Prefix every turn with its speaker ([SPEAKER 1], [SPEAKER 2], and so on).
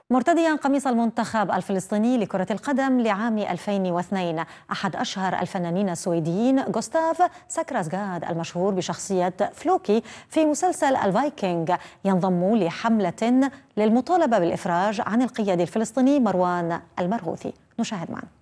[SPEAKER 1] مرتديا قميص المنتخب الفلسطيني لكرة القدم لعام 2002، أحد أشهر الفنانين السويديين غوستاف ساكراسغاد المشهور بشخصية فلوكي في مسلسل الفايكنج ينضم لحملة للمطالبة بالإفراج عن القيادي الفلسطيني مروان المرغوثي. نشاهد معا.